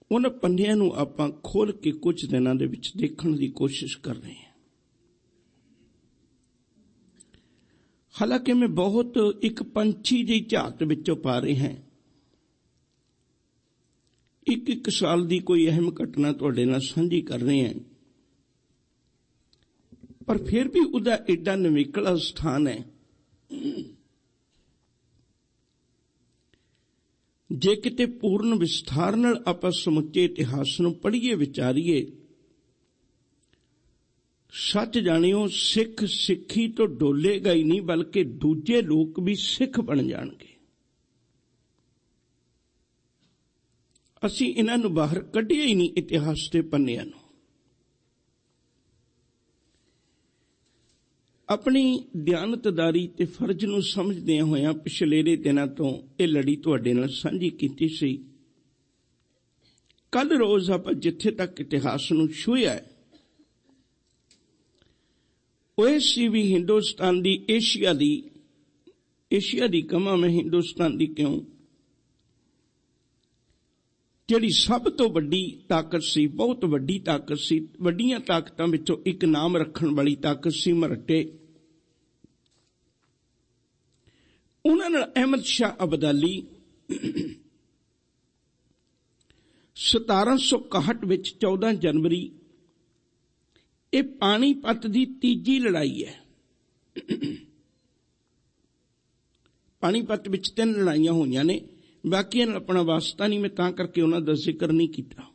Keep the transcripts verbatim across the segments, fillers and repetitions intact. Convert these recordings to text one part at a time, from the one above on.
उन्हां पन्नियां नूं आपां खोल के कुछ दिनां दे विच देखण दी कोशिश कर रहे हैं। हालांकि मैं बहुत एक पंछी जी झात विचों पा रहे हैं, एक एक साल की कोई अहम घटना तुहाडे नाल साझी कर रहे हैं, पर फिर भी उहदा एडा निवेकला स्थान है। जे किते पूर्ण विस्तार नाल आपां समुचे इतिहास नूं पढ़ीए विचारीए, सच जाणियो सिख सिक्खी तो डोलेगा ही नहीं, बल्कि दूजे लोग भी सिख बन जाणगे। असीं इन्हां नूं बाहर कढिया ही नहीं इतिहास के पन्नियां नूं। अपनी दियानतदारी ते फर्ज नूं समझदे होया पिछलेरे दिनां तो ये लड़ी तुहाडे नाल साझी कीती सी। कल रोज आपां जिथे तक इतिहास नूं छूहिआ है, ओए सी भी हिंदुस्तान दी एशिया दी एशिया दी कमा मैं हिंदुस्तान दी क्यों, जिहड़ी सब तो वड्डी ताकत सी, बहुत वड्डी ताकत सी, वड्डियां ताकतां विचों एक नाम रखण वाली ताकत सी मराठे। उन्हां नाल अहमद शाह अब्दाली सतारह सौ इकहठ विच चौदह जनवरी, ये पानीपत की तीजी लड़ाई है। पानीपत विच तीन लड़ाइयां होईयां ने, बाकी अपना वास्ता नहीं, मैं तां करके उन्हां दा जिक्र नहीं किया।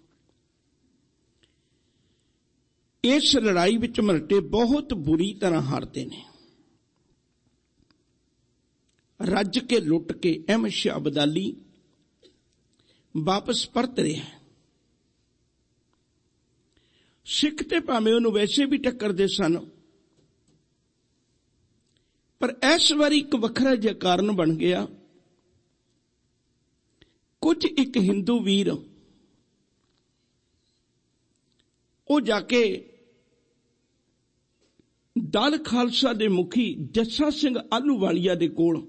इस लड़ाई विच मराठे बहुत बुरी तरह हारते ने। रज के लुट के अहमद शाह अब्दाली वापस परत रहे हैं। सिख ते भावें उन्होंने वैसे भी टक्करदे सन, पर इस बारी एक वखरा जिहा कारण बन गया। कुछ एक हिंदू वीर वो जाके दल खालसा दे मुखी जस्सा सिंह आलूवालिया दे कोल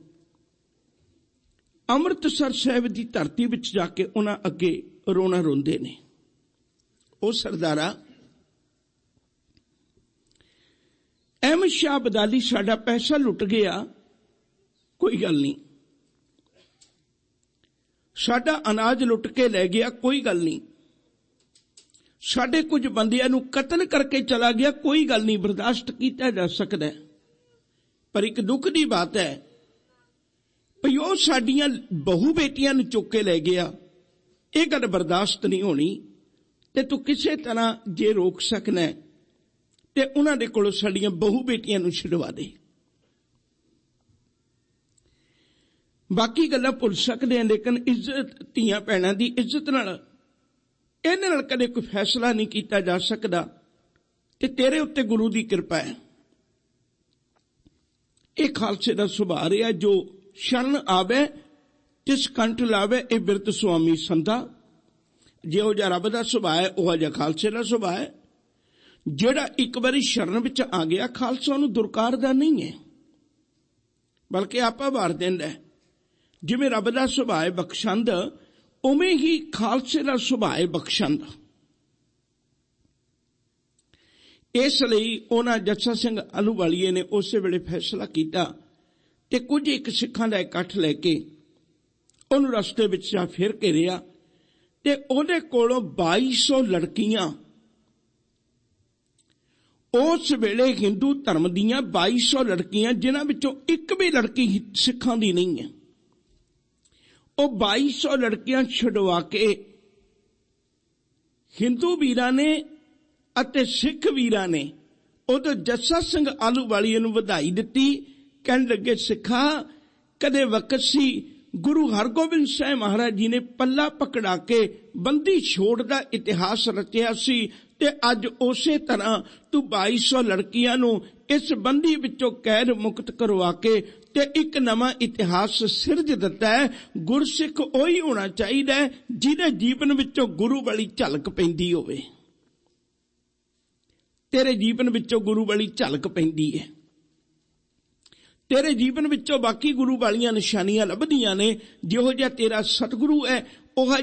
अमृतसर साहिब की धरती विच जाके उन्हां अगे रोना रोंदे ने। ओ सरदारा, अहमद शाह अब्दाली साडा पैसा लुट गया, कोई गल नहीं। साडा अनाज लुट के लै गया, कोई गल नहीं। साडे कुछ बंदियां नूं कतल करके चला गया, कोई गल नहीं, बर्दाश्त किया जा सकता है। पर एक दुख की बात है भई ओह साडियां बहु बेटियां नूं चुक के लै गया, यह गल बर्दाश्त नहीं होनी। ते तू किसी तरह जे रोक सकना है ते उन्हां दे कोलों साडियां बहु बेटियां नूं छुड़वा दे। बाकी गल्लां भुल सकदे हैं, लेकिन इज्जत धीआं भैणां दी इज्जत नाल इहदे नाल कदे कोई फैसला नहीं किया जा सकदा। ते तेरे उत्ते गुरु की कृपा है। यह खालसे का सुभाव है, जो शरण आवे तिस कंठ लावे, यह बिरत स्वामी संधा। जिहो जिहा रब का सुभाव है, उहो जिहा खालसे का सुभाव है। जिहड़ा एक बारी शरण विच आ गया, खालसा उहनूं दुरकारदा नहीं है, बल्कि आपा वार दिंदा है। जिवें रब का सुभाव है बख्शंद, उवें ही खालसे का सुभाव है बख्शंद। इसलिए उन्हां जस्सा सिंह आलूवालिए ने उस वेले फैसला किया ते कुछ एक सिखां दा इकट्ठ लैके उहनूं रस्ते विच जा फिर घेरिया ते उहदे कोलों बाई सौ लड़कियां, उस वेले हिंदू धर्म दीयां बाई सौ लड़कियां, जिन्हां विचों एक भी लड़की सिखां दी नहीं है, वो बाई सौ लड़कियां छुड़वा के हिंदू वीरां ने अते सिख वीरां ने उदों जस्सा सिंह आलूवालिए नूं वधाई दित्ती। कहण लगे, सिखा कदे वक्त सी गुरु हरगोबिंद साहिब महाराज जी ने पल्ला पकड़ा के बंदी छोड़ दा इतिहास रचिया सी, ते अज उसे तरह तू बाई सौ लड़कियां नूं इस बंदी विचों कैद मुक्त करवा के ते एक नवा इतिहास सिरज दिता है। गुरसिख ओही होना चाहिए जिहदे जीवन विचों गुरु वाली झलक पैंदी होवे। तेरे जीवन विचों गुरु वाली झलक पैंदी है, तेरे जीवन विचों बाकी गुरु वालियां निशानियां लभदियां ने। जिहो जिहा तेरा सतगुरु है, ओह